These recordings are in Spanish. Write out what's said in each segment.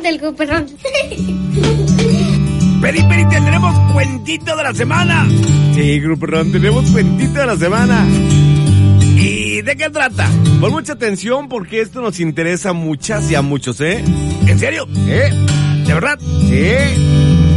del Gruperrón. Peri, tendremos cuentito de la semana. Sí, Gruperrón, tenemos cuentito de la semana. ¿Y de qué trata? Pon mucha atención porque esto nos interesa a muchas y a muchos, ¿eh? ¿En serio? ¿De verdad? Sí.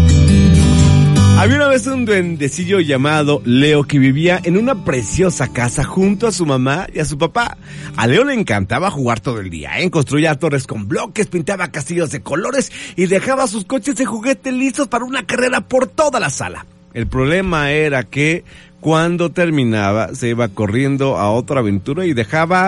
Había una vez un duendecillo llamado Leo que vivía en una preciosa casa junto a su mamá y a su papá. A Leo le encantaba jugar todo el día, construía torres con bloques, pintaba castillos de colores y dejaba sus coches de juguete listos para una carrera por toda la sala. El problema era que cuando terminaba se iba corriendo a otra aventura y dejaba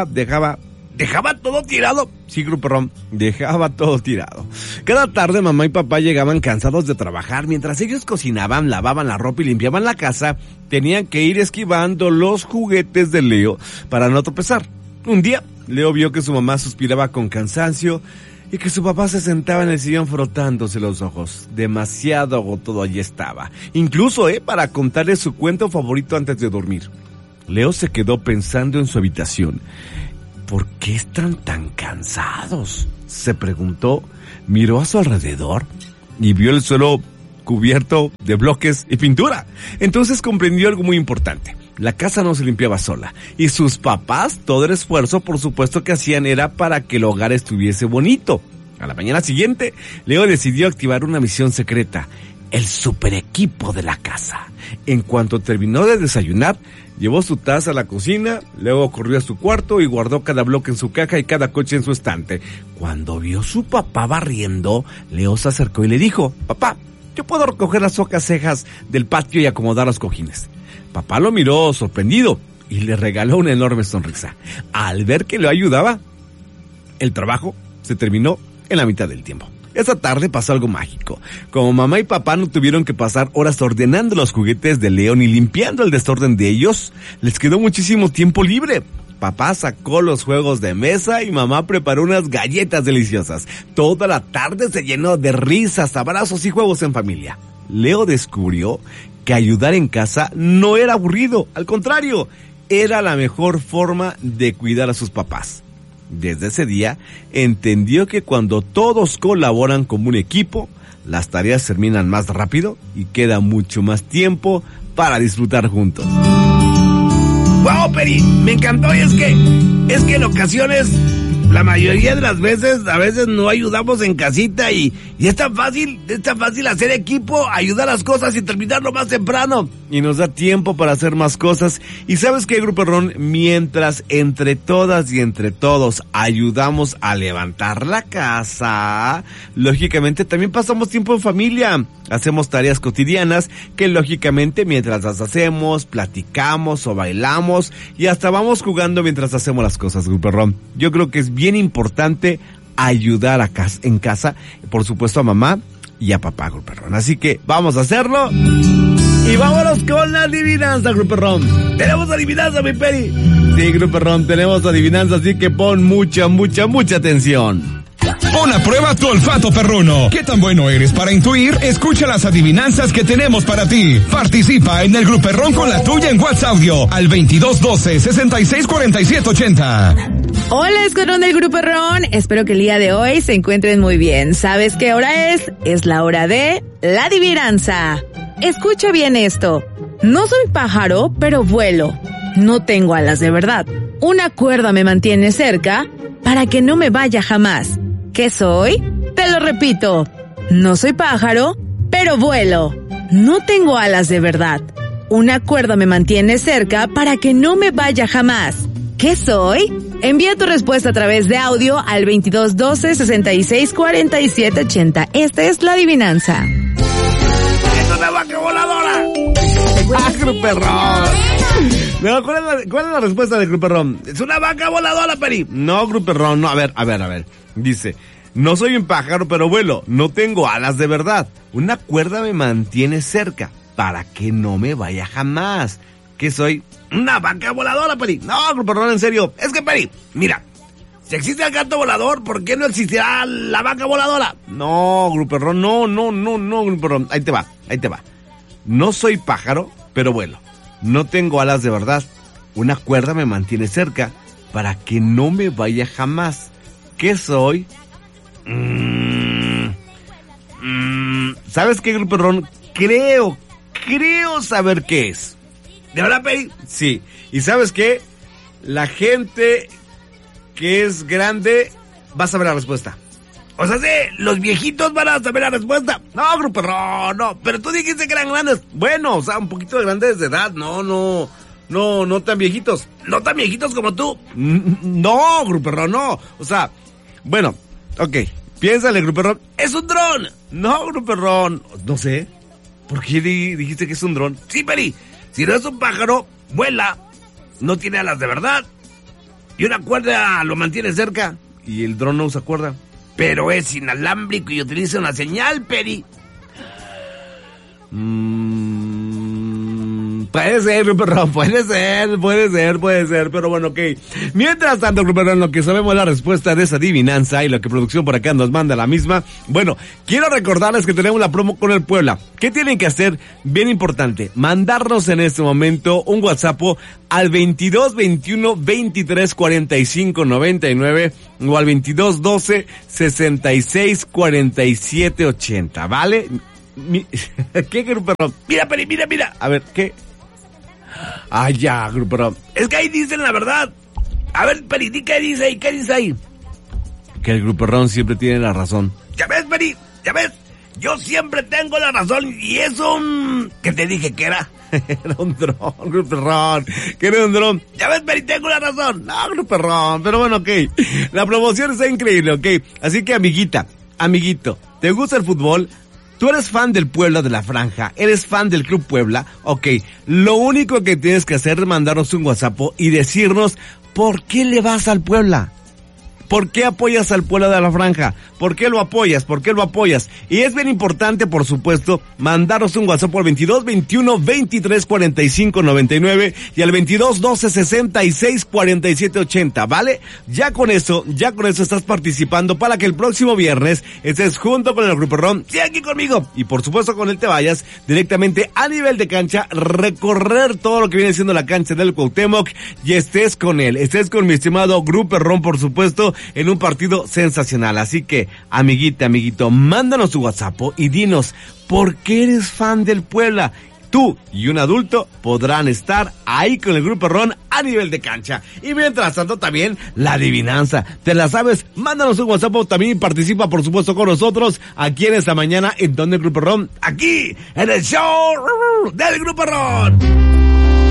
todo tirado. Sí, Gruperrón, dejaba todo tirado. Cada tarde mamá y papá llegaban cansados de trabajar. Mientras ellos cocinaban, lavaban la ropa y limpiaban la casa, tenían que ir esquivando los juguetes de Leo para no tropezar. Un día, Leo vio que su mamá suspiraba con cansancio y que su papá se sentaba en el sillón frotándose los ojos. Demasiado agotado allí estaba. Incluso, para contarle su cuento favorito antes de dormir. Leo se quedó pensando en su habitación. ¿Por qué están tan cansados?, se preguntó, miró a su alrededor y vio el suelo cubierto de bloques y pintura. Entonces comprendió algo muy importante. La casa no se limpiaba sola y sus papás, todo el esfuerzo por supuesto que hacían era para que el hogar estuviese bonito. A la mañana siguiente, Leo decidió activar una misión secreta, el super equipo de la casa. En cuanto terminó de desayunar, llevó su taza a la cocina, luego corrió a su cuarto y guardó cada bloque en su caja y cada coche en su estante. Cuando vio a su papá barriendo, Leo se acercó y le dijo: «Papá, yo puedo recoger las hojas cejas del patio y acomodar los cojines». Papá lo miró sorprendido y le regaló una enorme sonrisa. Al ver que lo ayudaba, el trabajo se terminó en la mitad del tiempo. Esa tarde pasó algo mágico. Como mamá y papá no tuvieron que pasar horas ordenando los juguetes de Leo ni limpiando el desorden de ellos, les quedó muchísimo tiempo libre. Papá sacó los juegos de mesa y mamá preparó unas galletas deliciosas. Toda la tarde se llenó de risas, abrazos y juegos en familia. Leo descubrió que ayudar en casa no era aburrido, al contrario, era la mejor forma de cuidar a sus papás. Desde ese día, entendió que cuando todos colaboran como un equipo, las tareas terminan más rápido y queda mucho más tiempo para disfrutar juntos. ¡Wow, Peri! Me encantó y es que en ocasiones, la mayoría de las veces, a veces no ayudamos en casita y es tan fácil hacer equipo, ayudar a las cosas y terminarlo más temprano. Y nos da tiempo para hacer más cosas. Y ¿sabes qué, Gruperrón? Mientras entre todas y entre todos ayudamos a levantar la casa, lógicamente también pasamos tiempo en familia. Hacemos tareas cotidianas que lógicamente mientras las hacemos, platicamos o bailamos y hasta vamos jugando mientras hacemos las cosas, Gruperrón. Yo creo que es bien importante ayudar en casa, por supuesto a mamá y a papá, Gruperrón. Así que vamos a hacerlo. Y vámonos con la adivinanza, Gruperrón. Tenemos adivinanza, mi Peri. Sí, Gruperrón, tenemos adivinanza, así que pon mucha atención. Pon a prueba tu olfato perruno. ¿Qué tan bueno eres para intuir? Escucha las adivinanzas que tenemos para ti. Participa en el Gruperrón con la tuya en WhatsApp audio al 2212-664780. Hola, escuadrón del Gruperrón. Espero que el día de hoy se encuentren muy bien. ¿Sabes qué hora es? Es la hora de la adivinanza. Escucha bien esto. No soy pájaro, pero vuelo. No tengo alas de verdad. Una cuerda me mantiene cerca para que no me vaya jamás. ¿Qué soy? Te lo repito. No soy pájaro, pero vuelo. No tengo alas de verdad. Una cuerda me mantiene cerca para que no me vaya jamás. ¿Qué soy? Envía tu respuesta a través de audio al 2212-664780. Esta es la adivinanza. ¡Es una vaca voladora! ¡Ah, Gruperrón! No, ¿cuál es la respuesta de Gruperrón? Es una vaca voladora, Peri. No, Gruperrón, no. A ver. Dice, no soy un pájaro, pero vuelo. No tengo alas de verdad. Una cuerda me mantiene cerca para que no me vaya jamás. ¿Qué soy? Una vaca voladora, Peri. No, Gruperrón, en serio. Es que, Peri, mira, si existe el gato volador, ¿por qué no existirá la vaca voladora? No, Gruperrón, no, Gruperrón. Ahí te va. No soy pájaro, pero vuelo. No tengo alas de verdad. Una cuerda me mantiene cerca para que no me vaya jamás. ¿Qué soy? ¿Sabes qué, Grupo Ron? Creo saber qué es. ¿De verdad, Peri? Sí. ¿Y sabes qué? La gente que es grande va a saber la respuesta. O sea, sí, los viejitos van a saber la respuesta. No, Grupo Ron, no. Pero tú dijiste que eran grandes. Bueno, o sea, un poquito de grandes de edad. No tan viejitos. No tan viejitos como tú. No, Grupo Ron, no. O sea, bueno, ok. Piénsale, Grupo Ron. ¡Es un dron! No, Grupo Ron. No sé. ¿Por qué dijiste que es un dron? Sí, Peri. Si no es un pájaro, vuela. No tiene alas de verdad. Y una cuerda lo mantiene cerca. Y el dron no usa cuerda. Pero es inalámbrico y utiliza una señal, Peri. Puede ser, Grupo Ron, puede ser, pero bueno, ok. Mientras tanto, Grupo Ron, lo que sabemos la respuesta de esa adivinanza y lo que producción por acá nos manda la misma. Bueno, quiero recordarles que tenemos la promo con el Puebla. ¿Qué tienen que hacer? Bien importante, mandarnos en este momento un WhatsApp al 22 21 23 45 99 o al 22 12 66 47 80, ¿vale? ¿Qué, Grupo Ron? Mira, Peri, mira. A ver, ¿qué? Ah, ya, Grupo Ron. Es que ahí dicen la verdad. A ver, Peri, ¿qué dice ahí? Que el Grupo Ron siempre tiene la razón. ¿Ya ves, Peri? ¿Ya ves? Yo siempre tengo la razón y es un... ¿Qué te dije que era? Era un dron, Grupo Ron. Que era un dron. ¿Ya ves, Peri? Tengo la razón. No, Grupo Ron. Pero bueno, ok. La promoción está increíble, ok. Así que, amiguito, ¿te gusta el fútbol? ¿Tú eres fan del Puebla de la Franja? ¿Eres fan del Club Puebla? Ok, lo único que tienes que hacer es mandarnos un WhatsApp y decirnos ¿por qué le vas al Puebla? ¿Por qué apoyas al Puebla de la Franja? ¿Por qué lo apoyas? Y es bien importante, por supuesto, mandaros un WhatsApp al 22 21 23 45 99 y al 22 12 66 47 80, ¿vale? Ya con eso estás participando para que el próximo viernes estés junto con el Grupo Ron, sí, aquí conmigo, y por supuesto con él te vayas directamente a nivel de cancha, recorrer todo lo que viene siendo la cancha del Cuauhtémoc y estés con mi estimado Grupo Ron, por supuesto, en un partido sensacional. Así que, amiguito, mándanos tu WhatsApp y dinos por qué eres fan del Puebla. Tú y un adulto podrán estar ahí con el Grupo Ron a nivel de cancha. Y mientras tanto también la adivinanza. ¿Te la sabes? Mándanos un WhatsApp también y participa por supuesto con nosotros aquí en esta mañana en Donde el Grupo Ron. Aquí en el show del Grupo Ron.